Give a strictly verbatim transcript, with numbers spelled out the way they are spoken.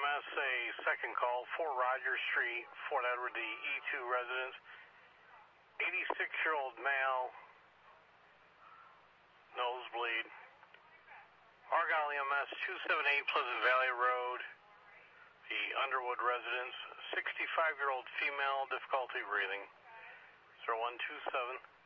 M S, a second call, Fort Rogers Street, Fort Edward, the E two residence. eighty-six-year-old male, nosebleed. Argyle E M S, two seventy-eight Pleasant Valley Road, the Underwood residence. sixty-five-year-old female, difficulty breathing. zero one two seven.